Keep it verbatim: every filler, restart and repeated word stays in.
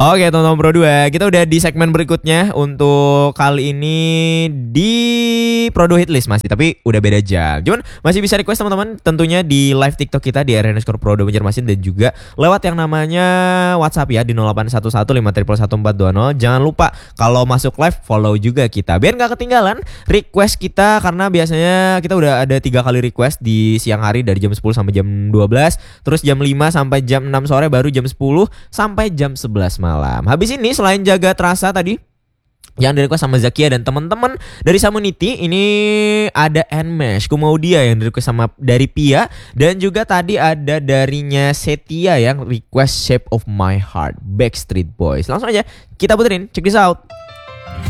Oke teman-teman Pro dua, kita udah di segmen berikutnya. Untuk kali ini di Pro dua Hitlist masih, tapi udah beda jam. Cuman masih bisa request teman-teman tentunya di live TikTok kita di R underscore Pro dua Banjarmasin, dan juga lewat yang namanya WhatsApp ya di nol delapan satu satu lima nol nol satu empat dua nol. Jangan lupa kalau masuk live follow juga kita biar nggak ketinggalan request kita, karena biasanya kita udah ada tiga kali request di siang hari dari jam sepuluh sampai jam dua belas, terus jam lima sampai jam enam sore, baru jam sepuluh sampai jam sebelas malam. Habis ini selain jaga terasa tadi yang di-request sama Zakia dan teman-teman dari Samuniti, ini ada Nmesh Kumaudia yang di-request sama dari Pia, dan juga tadi ada darinya Setia yang request Shape of My Heart Backstreet Boys. Langsung aja kita puterin, check this out.